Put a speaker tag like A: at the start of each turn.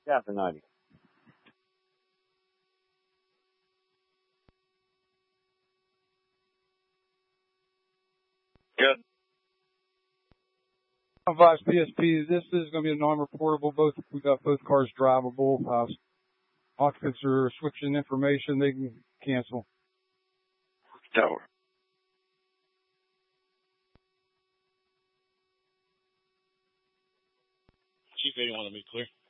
A: Captain 90.
B: Good.
C: Vice PSP, this is going to be a non-reportable. We got both cars drivable. Occupants are switching information. They can cancel.
B: Tower.
D: Chief 81, let me clear.